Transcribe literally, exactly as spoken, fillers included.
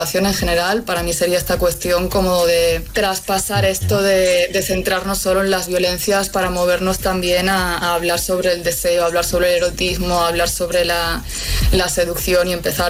en general, para mí sería esta cuestión como de traspasar esto de, de centrarnos solo en las violencias para movernos también a, a hablar sobre el deseo, a hablar sobre el erotismo, a hablar sobre la, la seducción y empezar